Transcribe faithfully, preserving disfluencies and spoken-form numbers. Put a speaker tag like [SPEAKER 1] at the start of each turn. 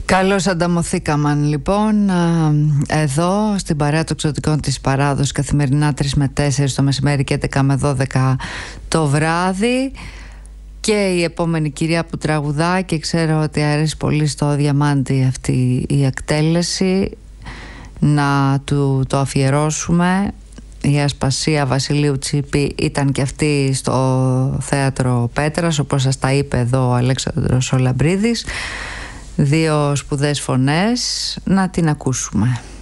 [SPEAKER 1] Καλώς ανταμωθήκαμε λοιπόν εδώ στην παρέα των εξωτικών της παράδοσης, καθημερινά τρεις με τέσσερις το μεσημέρι και έντεκα με δώδεκα το βράδυ. Και η επόμενη κυρία που τραγουδά, και ξέρω ότι αρέσει πολύ στο Διαμάντι αυτή η εκτέλεση, να του το αφιερώσουμε. Η Ασπασία Βασιλείου Τσίπη ήταν και αυτή στο θέατρο Πέτρας, όπως σας τα είπε εδώ ο Αλέξανδρος ο Λαμπρίδης. Δύο σπουδαίες φωνές, να την ακούσουμε.